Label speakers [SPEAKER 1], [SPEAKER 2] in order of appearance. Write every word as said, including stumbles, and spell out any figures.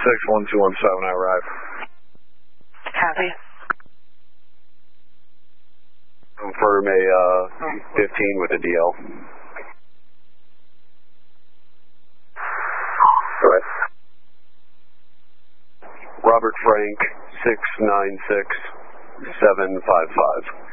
[SPEAKER 1] six one two one seven, I arrive.
[SPEAKER 2] Copy.
[SPEAKER 1] Confirm a uh, fifteen with a D L. Go ahead. Robert Frank, six nine six seven five five.